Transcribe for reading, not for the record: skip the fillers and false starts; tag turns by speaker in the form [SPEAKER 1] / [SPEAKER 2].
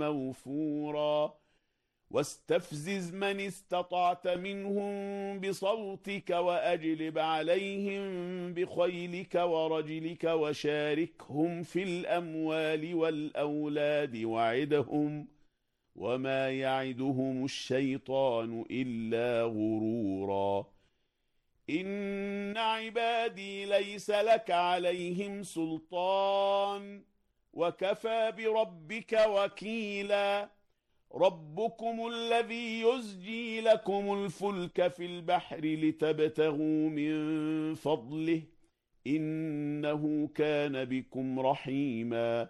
[SPEAKER 1] موفورا واستفزز من استطعت منهم بصوتك وأجلب عليهم بخيلك ورجلك وشاركهم في الأموال والأولاد وعدهم وما يعدهم الشيطان إلا غرورا إن عبادي ليس لك عليهم سلطان وكفى بربك وكيلا ربكم الذي يزجي لكم الفلك في البحر لتبتغوا من فضله إنه كان بكم رحيما